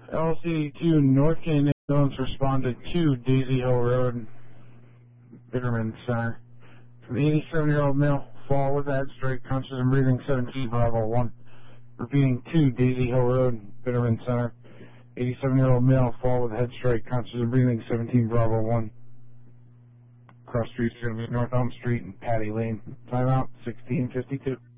LC2 North Canyon Ambulance responded to Daisy Hill Road, Bitterman Center. From 87-year-old male, fall with head straight, conscious and breathing, 17 Bravo 1. Repeating, 2 Daisy Hill Road, Bitterman Center. 87-year-old male, fall with head straight, conscious and breathing, 17 Bravo 1. Cross streets are going to be North Elm Street and Patty Lane. Timeout, 16:52.